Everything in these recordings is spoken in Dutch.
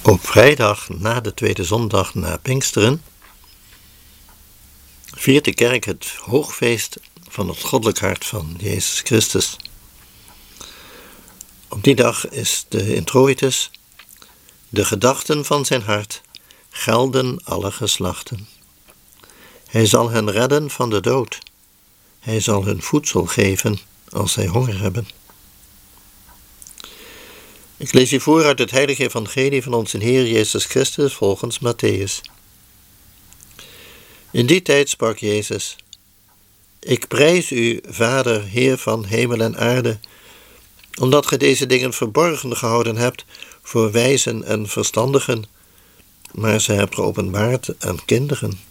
Op vrijdag na de tweede zondag na Pinksteren viert de kerk het hoogfeest van het goddelijk hart van Jezus Christus. Op die dag is de introitus: de gedachten van zijn hart gelden alle geslachten. Hij zal hen redden van de dood. Hij zal hun voedsel geven als zij honger hebben. Ik lees u voor uit het heilige evangelie van onze Heer Jezus Christus volgens Mattheüs. In die tijd sprak Jezus: Ik prijs u, Vader, Heer van hemel en aarde, omdat gij deze dingen verborgen gehouden hebt voor wijzen en verstandigen, maar ze hebt geopenbaard aan kinderen.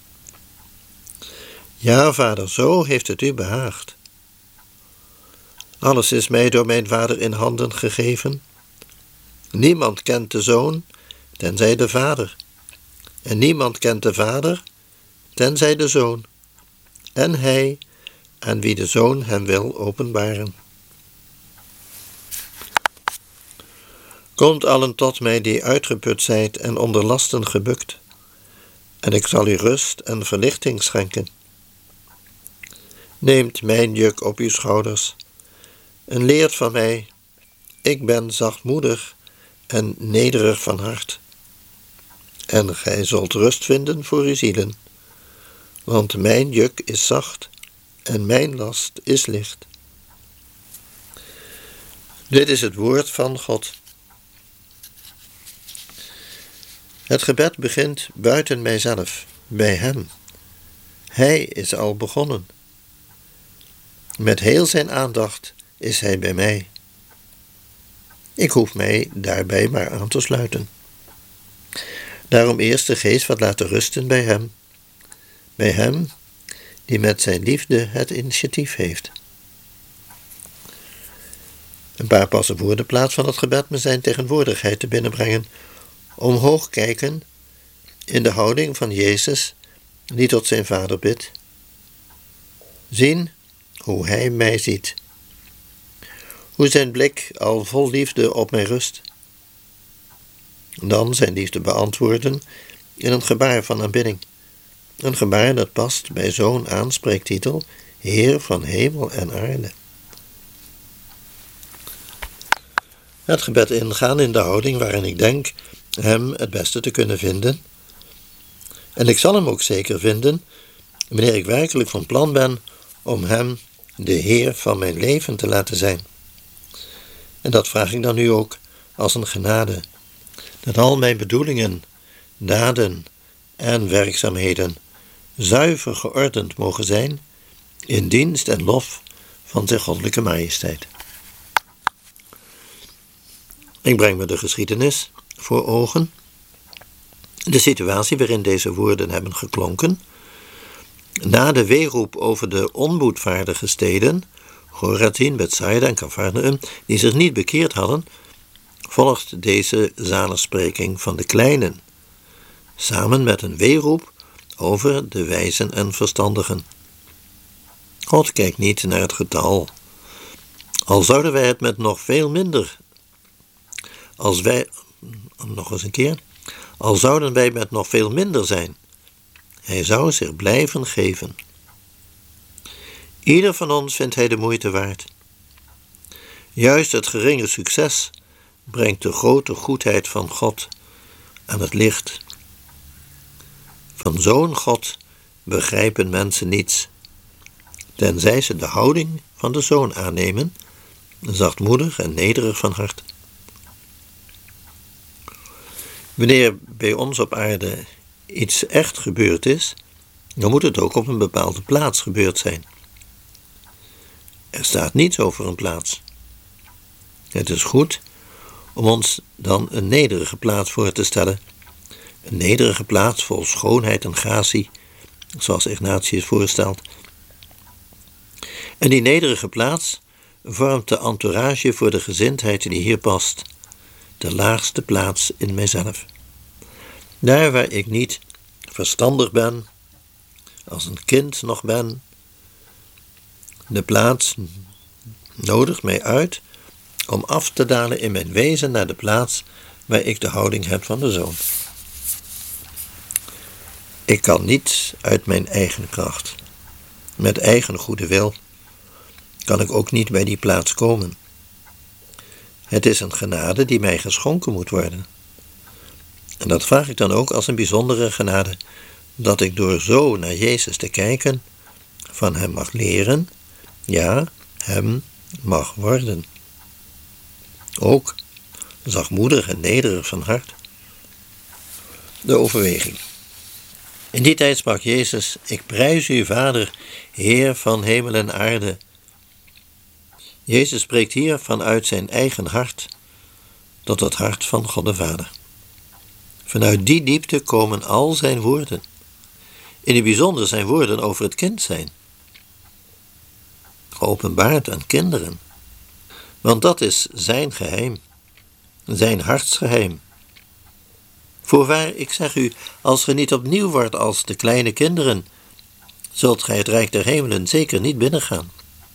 Ja, Vader, zo heeft het u behaagd. Alles is mij door mijn Vader in handen gegeven. Niemand kent de Zoon, tenzij de Vader. En niemand kent de Vader, tenzij de Zoon. En hij, aan wie de Zoon hem wil openbaren. Komt allen tot mij die uitgeput zijt en onder lasten gebukt, en ik zal u rust en verlichting schenken. Neemt mijn juk op uw schouders en leert van mij. Ik ben zachtmoedig en nederig van hart. En gij zult rust vinden voor uw zielen, want mijn juk is zacht en mijn last is licht. Dit is het woord van God. Het gebed begint buiten mijzelf, bij Hem. Hij is al begonnen. Met heel zijn aandacht is Hij bij mij. Ik hoef mij daarbij maar aan te sluiten. Daarom eerst de geest wat laten rusten bij Hem. Bij Hem die met zijn liefde het initiatief heeft. Een paar passen voor de plaats van het gebed me zijn tegenwoordigheid te binnenbrengen. Omhoog kijken in de houding van Jezus die tot zijn Vader bidt. Zien hoe Hij mij ziet. Hoe zijn blik al vol liefde op mij rust. Dan zijn liefde beantwoorden in een gebaar van aanbidding. Een gebaar dat past bij zo'n aanspreektitel, Heer van hemel en aarde. Het gebed ingaan in de houding waarin ik denk Hem het beste te kunnen vinden. En ik zal Hem ook zeker vinden, wanneer ik werkelijk van plan ben om Hem de Heer van mijn leven te laten zijn. En dat vraag ik dan nu ook als een genade, dat al mijn bedoelingen, daden en werkzaamheden zuiver geordend mogen zijn in dienst en lof van zijn goddelijke majesteit. Ik breng me de geschiedenis voor ogen, de situatie waarin deze woorden hebben geklonken. Na de weeroep over de onboedvaardige steden, Chorazin, Bethsaida en Capharnaüm, die zich niet bekeerd hadden, volgt deze zaligspreking van de kleinen, samen met een weeroep over de wijzen en verstandigen. God kijkt niet naar het getal. Al zouden wij het met nog veel minder, al zouden wij met nog veel minder zijn, Hij zou zich blijven geven. Ieder van ons vindt Hij de moeite waard. Juist het geringe succes brengt de grote goedheid van God aan het licht. Van zo'n God begrijpen mensen niets, tenzij ze de houding van de Zoon aannemen, zachtmoedig en nederig van hart. Wanneer bij ons op aarde iets echt gebeurd is, dan moet het ook op een bepaalde plaats gebeurd zijn. Er staat niets over een plaats. Het is goed om ons dan een nederige plaats voor te stellen. Een nederige plaats vol schoonheid en gratie, zoals Ignatius voorstelt. En die nederige plaats vormt de entourage voor de gezindheid die hier past. De laagste plaats in mijzelf. Daar waar ik niet verstandig ben, als een kind nog ben. De plaats nodigt mij uit om af te dalen in mijn wezen naar de plaats waar ik de houding heb van de zoon. Ik kan niet uit mijn eigen kracht. Met eigen goede wil kan ik ook niet bij die plaats komen. Het is een genade die mij geschonken moet worden. En dat vraag ik dan ook als een bijzondere genade, dat ik door zo naar Jezus te kijken, van hem mag leren, ja, hem mag worden. Ook zachtmoedig en nederig van hart. De overweging. In die tijd sprak Jezus: ik prijs u, Vader, Heer van hemel en aarde. Jezus spreekt hier vanuit zijn eigen hart tot het hart van God de Vader. Vanuit die diepte komen al zijn woorden. In het bijzonder zijn woorden over het kind zijn. Geopenbaard aan kinderen. Want dat is zijn geheim. Zijn hartsgeheim. Voorwaar, ik zeg u, als ge niet opnieuw wordt als de kleine kinderen, zult gij het rijk der hemelen zeker niet binnengaan.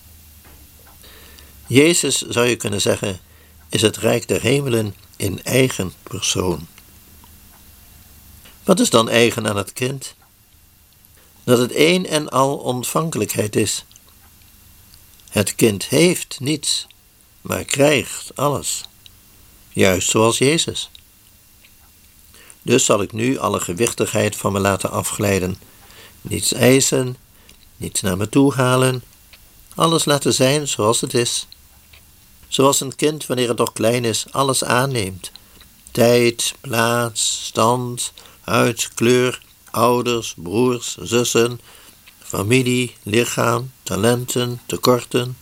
Jezus, zou je kunnen zeggen, is het rijk der hemelen in eigen persoon. Wat is dan eigen aan het kind? Dat het een en al ontvankelijkheid is. Het kind heeft niets, maar krijgt alles. Juist zoals Jezus. Dus zal ik nu alle gewichtigheid van me laten afglijden. Niets eisen, niets naar me toe halen. Alles laten zijn zoals het is. Zoals een kind, wanneer het nog klein is, alles aanneemt. Tijd, plaats, stand, huid, kleur, ouders, broers, zussen, familie, lichaam, talenten, tekorten.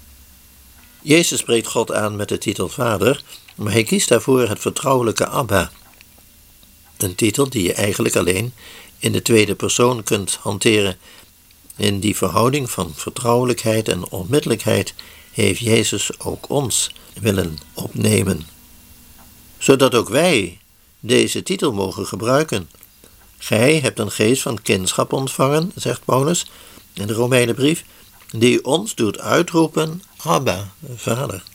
Jezus spreekt God aan met de titel Vader, maar hij kiest daarvoor het vertrouwelijke Abba. Een titel die je eigenlijk alleen in de tweede persoon kunt hanteren. In die verhouding van vertrouwelijkheid en onmiddellijkheid heeft Jezus ook ons willen opnemen. Zodat ook wij deze titel mogen gebruiken. Gij hebt een geest van kindschap ontvangen, zegt Paulus in de Romeinenbrief, die ons doet uitroepen, Abba, Vader.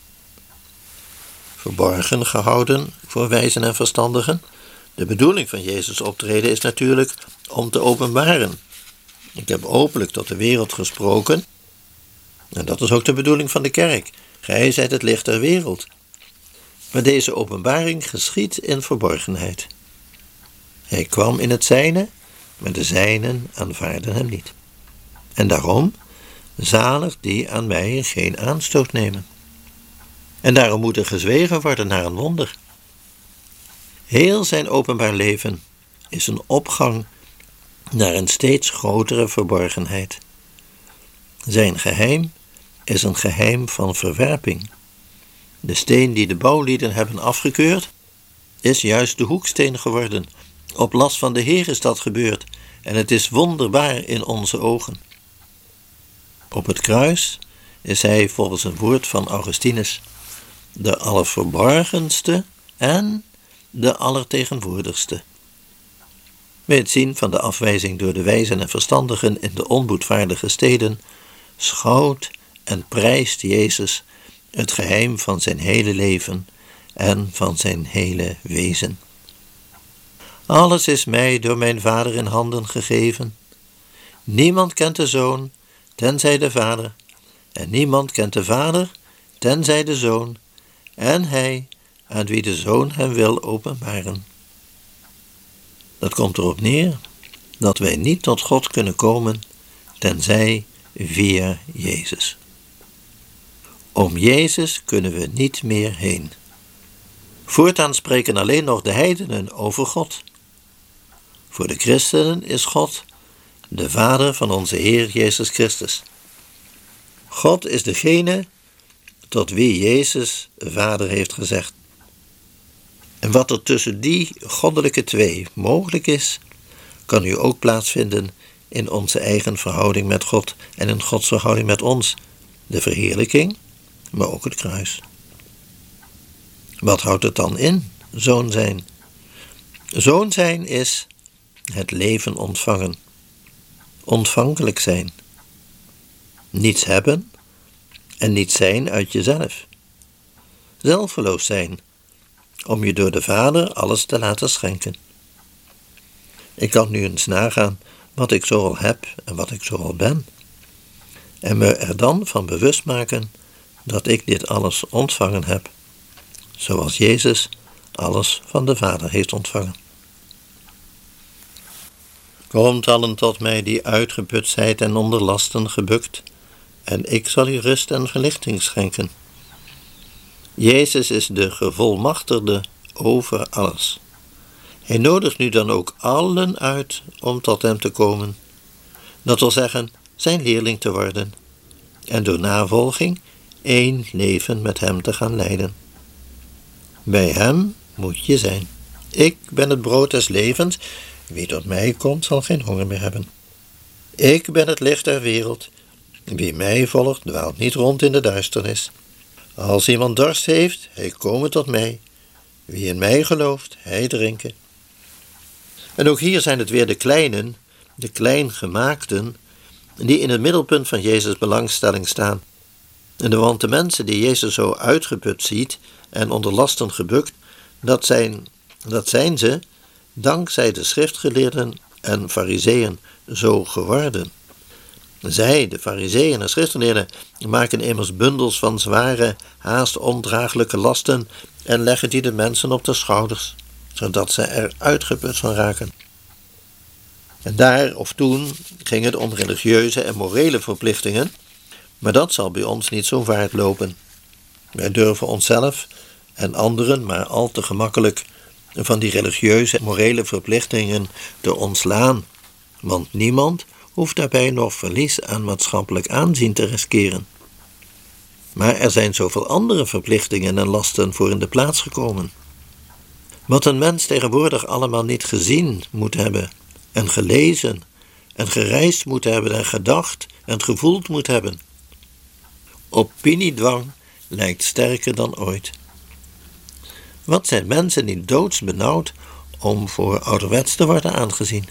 Verborgen gehouden voor wijzen en verstandigen. De bedoeling van Jezus' optreden is natuurlijk om te openbaren. Ik heb openlijk tot de wereld gesproken. En dat is ook de bedoeling van de kerk. Gij zijt het licht der wereld. Maar deze openbaring geschiedt in verborgenheid. Hij kwam in het zijne, maar de zijnen aanvaarden hem niet. En daarom, zalig die aan mij geen aanstoot nemen. En daarom moet er gezwegen worden naar een wonder. Heel zijn openbaar leven is een opgang naar een steeds grotere verborgenheid. Zijn geheim is een geheim van verwerping. De steen die de bouwlieden hebben afgekeurd, is juist de hoeksteen geworden. Op last van de Heer is dat gebeurd en het is wonderbaar in onze ogen. Op het kruis is hij volgens een woord van Augustinus de allerverborgenste en de allertegenwoordigste. Bij het zien van de afwijzing door de wijzen en verstandigen in de onboedvaardige steden, schouwt en prijst Jezus het geheim van zijn hele leven en van zijn hele wezen. Alles is mij door mijn Vader in handen gegeven. Niemand kent de Zoon, tenzij de Vader, en niemand kent de Vader, tenzij de Zoon, en hij, aan wie de Zoon hem wil openbaren. Dat komt erop neer dat wij niet tot God kunnen komen, tenzij via Jezus. Om Jezus kunnen we niet meer heen. Voortaan spreken alleen nog de heidenen over God. Voor de christenen is God de Vader van onze Heer Jezus Christus. God is degene tot wie Jezus Vader heeft gezegd. En wat er tussen die goddelijke twee mogelijk is, kan nu ook plaatsvinden in onze eigen verhouding met God en in Gods verhouding met ons. De verheerlijking, maar ook het kruis. Wat houdt het dan in, zoon zijn? Zoon zijn is het leven ontvangen. Ontvankelijk zijn. Niets hebben en niet zijn uit jezelf. Zelfeloos zijn om je door de Vader alles te laten schenken. Ik kan nu eens nagaan wat ik zoal heb en wat ik zoal ben, en me er dan van bewust maken dat ik dit alles ontvangen heb, zoals Jezus alles van de Vader heeft ontvangen. Komt allen tot mij die uitgeput zijt en onder lasten gebukt, en ik zal u rust en verlichting schenken. Jezus is de gevolmachtigde over alles. Hij nodigt nu dan ook allen uit om tot hem te komen. Dat wil zeggen, zijn leerling te worden en door navolging één leven met hem te gaan leiden. Bij hem moet je zijn. Ik ben het brood des levens. Wie tot mij komt, zal geen honger meer hebben. Ik ben het licht der wereld. Wie mij volgt, dwaalt niet rond in de duisternis. Als iemand dorst heeft, hij kome tot mij. Wie in mij gelooft, hij drinken. En ook hier zijn het weer de kleinen, de kleingemaakten, die in het middelpunt van Jezus' belangstelling staan. En want de mensen die Jezus zo uitgeput ziet en onder lasten gebukt, dat zijn ze, dankzij de schriftgeleerden en farizeeën, zo geworden. Zij, de farizeeën en schriftgeleerden, maken immers bundels van zware, haast ondraaglijke lasten en leggen die de mensen op de schouders, zodat ze er uitgeput van raken. En daar of toen ging het om religieuze en morele verplichtingen, maar dat zal bij ons niet zo vaart lopen. Wij durven onszelf en anderen maar al te gemakkelijk van die religieuze en morele verplichtingen te ontslaan, want niemand hoeft daarbij nog verlies aan maatschappelijk aanzien te riskeren. Maar er zijn zoveel andere verplichtingen en lasten voor in de plaats gekomen. Wat een mens tegenwoordig allemaal niet gezien moet hebben en gelezen en gereisd moet hebben en gedacht en gevoeld moet hebben. Opiniedwang lijkt sterker dan ooit. Wat zijn mensen niet doodsbenauwd om voor ouderwets te worden aangezien?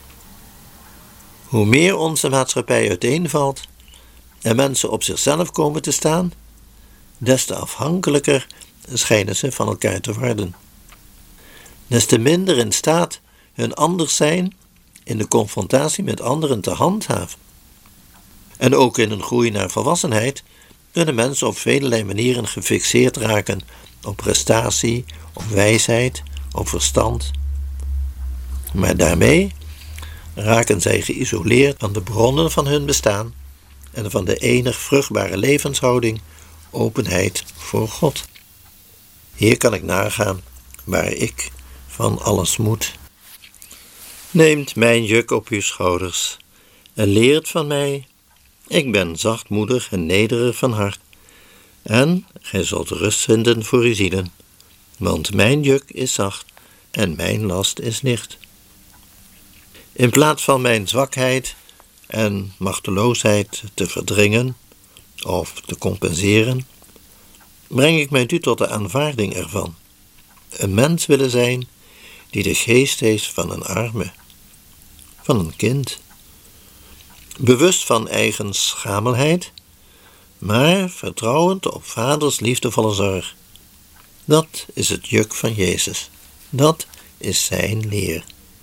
Hoe meer onze maatschappij uiteenvalt en mensen op zichzelf komen te staan, des te afhankelijker schijnen ze van elkaar te worden. Des te minder in staat hun anders zijn in de confrontatie met anderen te handhaven. En ook in een groei naar volwassenheid kunnen mensen op vele manieren gefixeerd raken op prestatie, op wijsheid, op verstand. Maar daarmee raken zij geïsoleerd van de bronnen van hun bestaan en van de enig vruchtbare levenshouding, openheid voor God. Hier kan ik nagaan waar ik van alles moet. Neemt mijn juk op uw schouders en leert van mij. Ik ben zachtmoedig en nederig van hart. En gij zult rust vinden voor uw zielen, want mijn juk is zacht en mijn last is licht. In plaats van mijn zwakheid en machteloosheid te verdringen of te compenseren, breng ik mij nu tot de aanvaarding ervan. Een mens willen zijn die de geest heeft van een arme, van een kind. Bewust van eigen schamelheid, maar vertrouwend op vaders liefdevolle zorg. Dat is het juk van Jezus. Dat is zijn leer.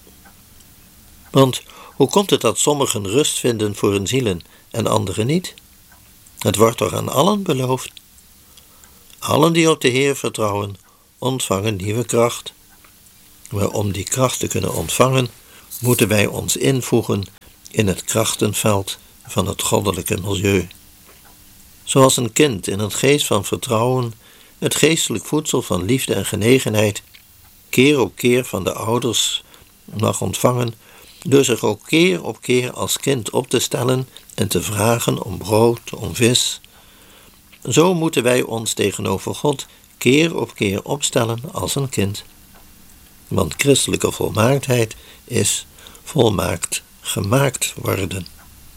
Want hoe komt het dat sommigen rust vinden voor hun zielen en anderen niet? Het wordt toch aan allen beloofd. Allen die op de Heer vertrouwen, ontvangen nieuwe kracht. Maar om die kracht te kunnen ontvangen, moeten wij ons invoegen in het krachtenveld van het goddelijke milieu. Zoals een kind in een geest van vertrouwen het geestelijk voedsel van liefde en genegenheid keer op keer van de ouders mag ontvangen, door zich ook keer op keer als kind op te stellen en te vragen om brood, om vis. Zo moeten wij ons tegenover God keer op keer opstellen als een kind. Want christelijke volmaaktheid is volmaakt gemaakt worden.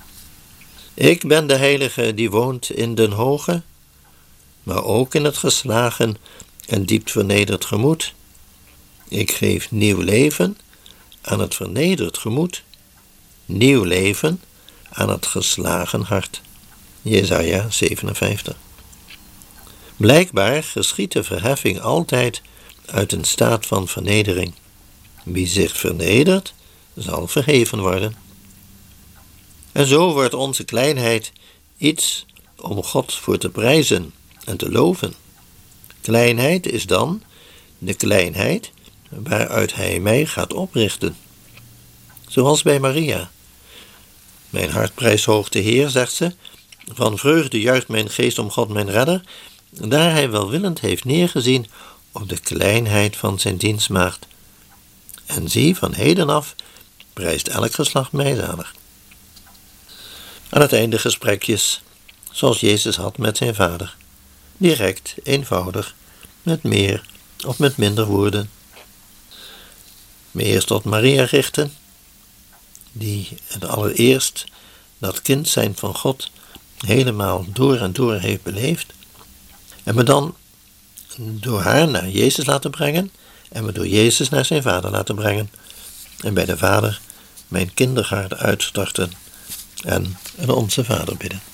Ik ben de heilige die woont in den hoge, maar ook in het geslagen en diep vernederd gemoed. Ik geef nieuw leven aan het vernederd gemoed, nieuw leven aan het geslagen hart. Jesaja 57. Blijkbaar geschiedt de verheffing altijd uit een staat van vernedering. Wie zich vernedert, zal verheven worden. En zo wordt onze kleinheid iets om God voor te prijzen en te loven. Kleinheid is dan de kleinheid waaruit Hij mij gaat oprichten. Zoals bij Maria. Mijn hart prijst hoog de Heer, zegt ze. Van vreugde juicht mijn geest om God mijn redder, daar Hij welwillend heeft neergezien op de kleinheid van zijn dienstmaagd. En zie, van heden af prijst elk geslacht mij zalig. Aan het einde gesprekjes, zoals Jezus had met zijn Vader. Direct, eenvoudig, met meer of met minder woorden. Me eerst tot Maria richten, die het allereerst dat kind zijn van God helemaal door en door heeft beleefd. En me dan door haar naar Jezus laten brengen en me door Jezus naar zijn Vader laten brengen. En bij de Vader mijn kindergaarde uitstarten en een Onze Vader bidden.